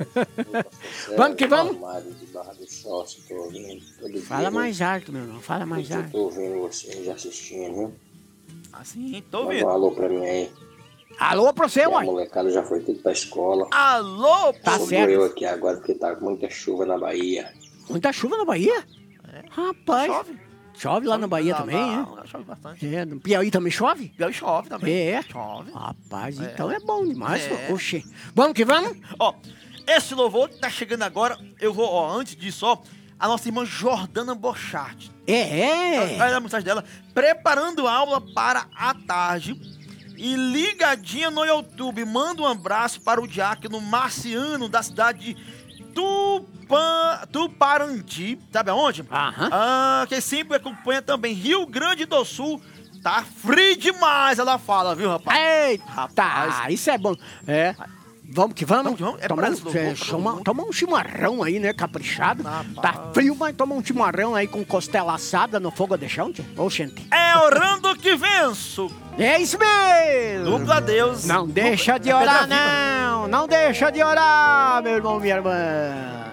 Vamos que vamos. Mário de Barra do Choça, tô ouvindo todo Fala dia, mais alto, meu irmão. Fala mais Eu alto. tô ouvindo vocês assistindo, viu? Assim, tô Manda um ouvindo. alô pra mim aí. Alô pra você, A uai. molecada já foi tudo pra escola. Alô, Tá Sou certo. eu aqui agora porque tá com muita chuva na Bahia. Muita chuva na Bahia? Rapaz. chove. Chove lá na Bahia Lá- também, lá Chove bastante. é? No Piauí também chove? Piauí chove também. É? Chove. Rapaz, então é bom demais. É. Oxê. Vamos que vamos? Ó, esse louvor tá chegando agora. Eu vou, ó, antes disso, ó, a nossa irmã Jordana Bochart. Olha a mensagem dela. Preparando aula para a tarde. E ligadinha no YouTube. Manda um abraço para o diácono Marciano, da cidade de Tuparanti. Sabe aonde? Aham. Que sempre acompanha também Rio Grande do Sul. Tá frio demais, ela fala, viu, rapaz? Eita, Rapaz. isso é bom. É. Vamos que vamos. Vamos que vamos. É Toma, pra esse louvor, pra todo mundo. toma um chimarrão aí, né? Caprichado. Rapaz. Tá frio, mas toma um chimarrão aí com costela assada no fogo de chão, tio. Ô, gente. É orando que venço. É isso mesmo. Dupla Deus. Não deixa de É pedra orar, viva. não. Não deixa de orar, meu irmão, minha irmã.